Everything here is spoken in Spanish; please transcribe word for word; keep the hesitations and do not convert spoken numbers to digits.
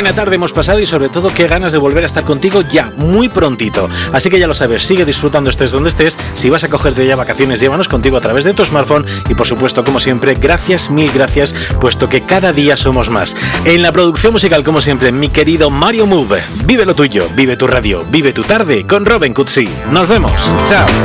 buena tarde hemos pasado y sobre todo qué ganas de volver a estar contigo ya muy prontito. Así que ya lo sabes, sigue disfrutando estés donde estés. Si vas a cogerte ya vacaciones, llévanos contigo a través de tu smartphone y por supuesto, como siempre, gracias, mil gracias, puesto que cada día somos más. En la producción musical, como siempre, mi querido Mario Move. Vive lo tuyo, vive tu radio, vive tu tarde con Robin Cutsi. Nos vemos. Chao.